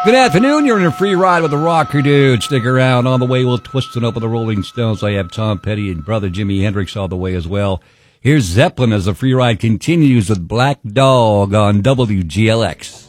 Good afternoon. You're in a free ride with the Rocker Dude. Stick around. On the way, we'll twist it up with the Rolling Stones. I have Tom Petty and brother Jimi Hendrix on the way as well. Here's Zeppelin as the free ride continues with Black Dog on WGLX.